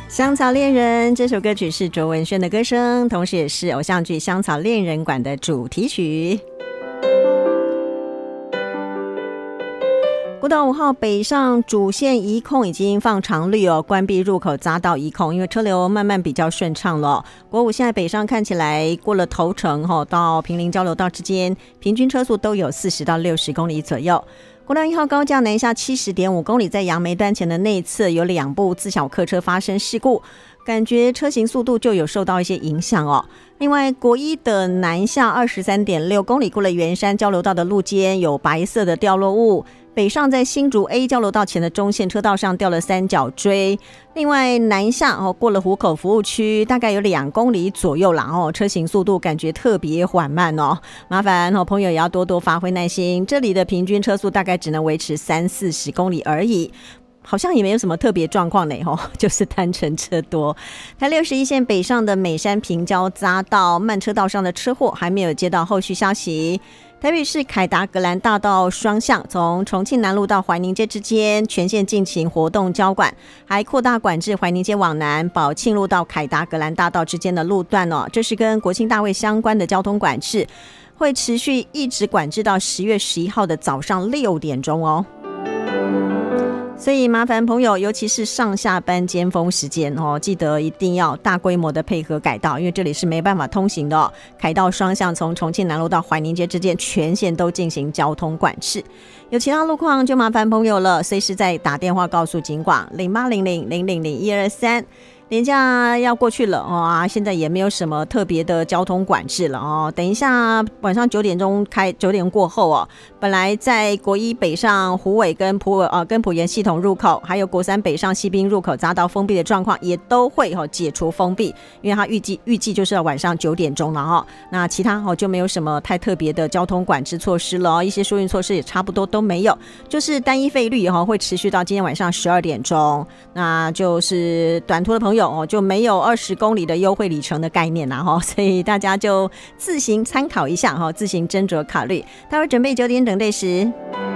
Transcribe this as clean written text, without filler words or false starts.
香草恋人这首歌曲是卓文萱的歌声，同时也是偶像剧《香草恋人馆》的主题曲。国道5号北上主线移控已经放长绿哦，关闭入口匝道移控，因为车流慢慢比较顺畅了。国5现在北上看起来过了头城到坪林交流道之间，平均车速都有40到60公里左右。国道1号高架南下70.5公里，在杨梅端前的内侧有2部自小客车发生事故，感觉车行速度就有受到一些影响哦。另外国1的南下23.6公里，过了圆山交流道的路肩有白色的掉落物，北上在新竹 A 交流道前的中线车道上掉了三角锥。另外南下过了湖口服务区，大概有2公里左右啦车行速度感觉特别缓慢哦，麻烦朋友也要多多发挥耐心，这里的平均车速大概只能维持30-40公里而已。好像也没有什么特别状况呢就是单纯车多。台61线北上的美山平交匝道慢车道上的车祸还没有接到后续消息。台北市凯达格兰大道双向从重庆南路到怀宁街之间全线进行活动交管，还扩大管制怀宁街往南宝庆路到凯达格兰大道之间的路段这是跟国庆大会相关的交通管制，会持续一直管制到10月11号的早上6点钟哦。所以麻烦朋友，尤其是上下班尖峰时间记得一定要大规模的配合改道，因为这里是没办法通行的凯道双向从重庆南路到怀宁街之间全线都进行交通管制。有其他路况就麻烦朋友了，随时再打电话告诉警广0800000123。连假要过去了现在也没有什么特别的交通管制了等一下晚上9点钟9点过后本来在国1北上虎尾跟埔盐系统入口，还有国3北上西滨入口匝道封闭的状况也都会解除封闭，因为它预计就是要晚上9点钟了那其他就没有什么太特别的交通管制措施了一些疏运措施也差不多都没有，就是单一费率会持续到今天晚上12点钟，那就是短途的朋友就没有20公里的优惠里程的概念啦所以大家就自行参考一下自行斟酌考虑。待会儿准备9点整对时。